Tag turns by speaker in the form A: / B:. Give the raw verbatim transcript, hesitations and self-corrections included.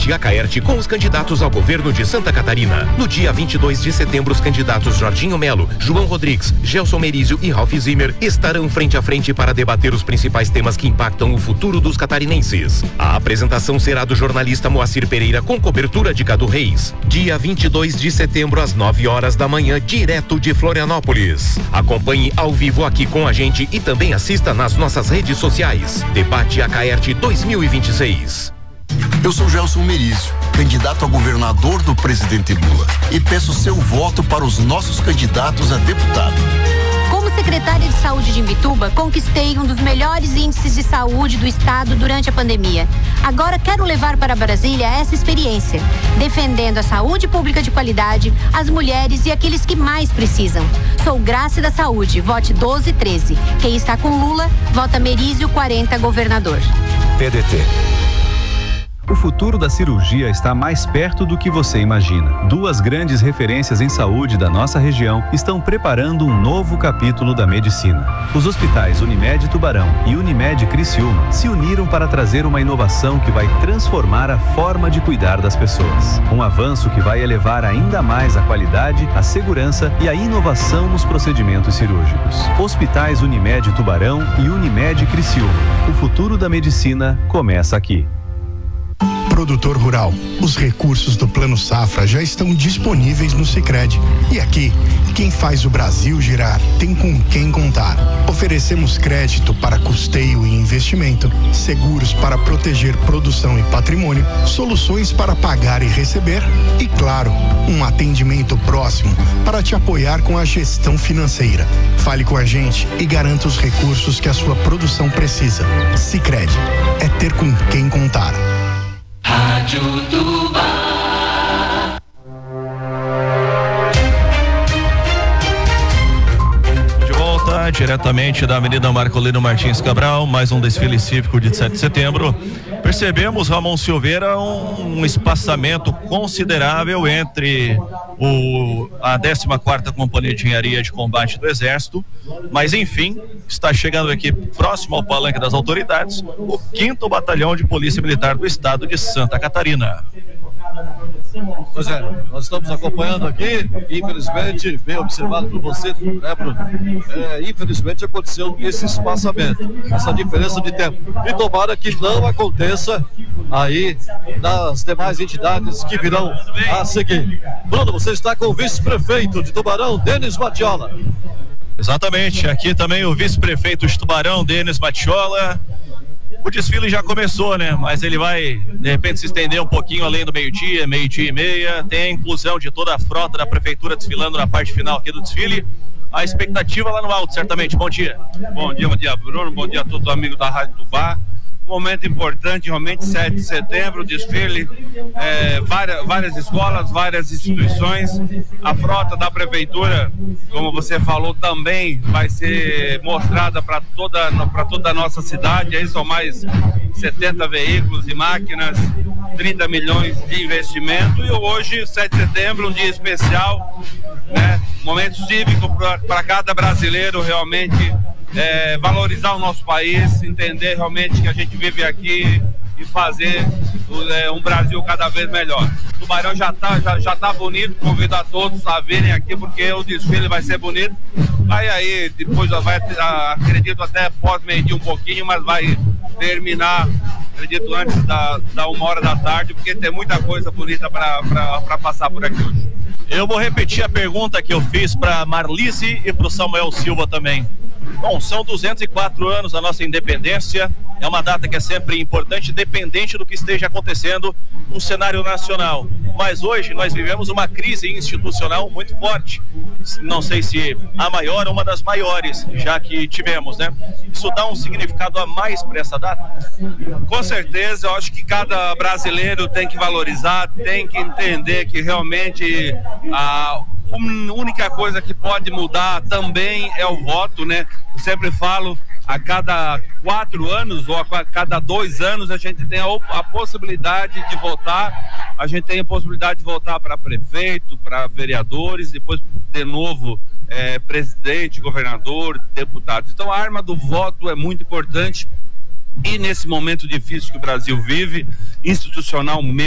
A: Debate Acaerte com os candidatos ao governo de Santa Catarina. No dia vinte e dois de setembro, os candidatos Jorginho Melo, João Rodrigues, Gelson Merizio e Ralph Zimmer estarão frente a frente para debater os principais temas que impactam o futuro dos catarinenses. A apresentação será do jornalista Moacir Pereira com cobertura de Cadu Reis. Dia vinte e dois de setembro, às nove horas da manhã, direto de Florianópolis. Acompanhe ao vivo aqui com a gente e também assista nas nossas redes sociais. Debate Acaerte dois mil e vinte e seis.
B: Eu sou Gelson Merizio, candidato a governador do presidente Lula, e peço seu voto para os nossos candidatos a deputado.
C: Como secretária de saúde de Imbituba, conquistei um dos melhores índices de saúde do estado durante a pandemia. Agora quero levar para Brasília essa experiência, defendendo a saúde pública de qualidade, as mulheres e aqueles que mais precisam. Sou Graça da Saúde, vote doze treze. Quem está com Lula, vota Merizio quarenta, governador.
D: P D T. O futuro da cirurgia está mais perto do que você imagina. Duas grandes referências em saúde da nossa região estão preparando um novo capítulo da medicina. Os hospitais Unimed Tubarão e Unimed Criciúma se uniram para trazer uma inovação que vai transformar a forma de cuidar das pessoas. Um avanço que vai elevar ainda mais a qualidade, a segurança e a inovação nos procedimentos cirúrgicos. Hospitais Unimed Tubarão e Unimed Criciúma. O futuro da medicina começa aqui.
E: Produtor rural, os recursos do Plano Safra já estão disponíveis no Sicredi. E aqui, quem faz o Brasil girar tem com quem contar. Oferecemos crédito para custeio e investimento, seguros para proteger produção e patrimônio, soluções para pagar e receber e, claro, um atendimento próximo para te apoiar com a gestão financeira. Fale com a gente e garanta os recursos que a sua produção precisa. Sicredi, é ter com quem contar.
F: Rádio Tuba.
G: De volta diretamente da Avenida Marcolino Martins Cabral, mais um desfile cívico de sete de setembro. Percebemos, Ramon Silveira, um, um espaçamento considerável entre o, a décima quarta Companhia de Engenharia de Combate do Exército, mas enfim, está chegando aqui próximo ao palanque das autoridades, o quinto Batalhão de Polícia Militar do Estado de Santa Catarina.
H: Pois é, nós estamos acompanhando aqui, infelizmente, bem observado por você, né, Bruno? É, infelizmente aconteceu esse espaçamento, essa diferença de tempo. E tomara que não aconteça aí nas demais entidades que virão a seguir. Bruno, você está com o vice-prefeito de Tubarão, Denis Matiola.
G: Exatamente, aqui também o vice-prefeito de Tubarão, Denis Matiola. O desfile já começou, né? Mas ele vai, de repente, se estender um pouquinho além do meio-dia, meio-dia e meia. Tem a inclusão de toda a frota da prefeitura desfilando na parte final aqui do desfile. A expectativa lá no alto, certamente. Bom dia.
I: Bom dia, bom dia, Bruno. Bom dia a todos os amigos da Rádio Tubá. Momento importante, realmente, sete de setembro, desfile, é, várias, várias escolas, várias instituições. A frota da prefeitura, como você falou, também vai ser mostrada para toda, para toda a nossa cidade. Aí são mais setenta veículos e máquinas, trinta milhões de investimento. E hoje, sete de setembro, um dia especial, né? Momento cívico para cada brasileiro realmente. É, valorizar o nosso país, entender realmente que a gente vive aqui e fazer é, um Brasil cada vez melhor. O Tubarão já está já, já tá bonito, convido a todos a virem aqui porque o desfile vai ser bonito. Vai aí, depois vai, acredito até pós meio-dia um pouquinho, mas vai terminar, acredito, antes da, da uma hora da tarde, porque tem muita coisa bonita para passar por aqui hoje.
G: Eu vou repetir a pergunta que eu fiz para Marlise e para o Samuel Silva também. Bom, são duzentos e quatro anos da nossa independência, é uma data que é sempre importante, independente do que esteja acontecendo no cenário nacional. Mas hoje nós vivemos uma crise institucional muito forte, não sei se a maior ou uma das maiores, já que tivemos, né? Isso dá um significado a mais para essa data?
I: Com certeza, eu acho que cada brasileiro tem que valorizar, tem que entender que realmente a A única coisa que pode mudar também é o voto, né? Eu sempre falo, a cada quatro anos ou a cada dois anos a gente tem a, a possibilidade de votar, a gente tem a possibilidade de votar para prefeito, para vereadores, depois de novo é, presidente, governador, deputados. Então a arma do voto é muito importante e nesse momento difícil que o Brasil vive, institucionalmente,